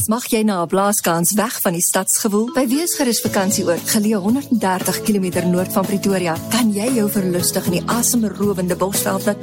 Smag jy na 'n blaaskans weg van die stadsgewoel? By Weesgerus vakansieoord, geleë 130 km noord van Pretoria, kan jy jou verlustig in die asemrowende Bosveld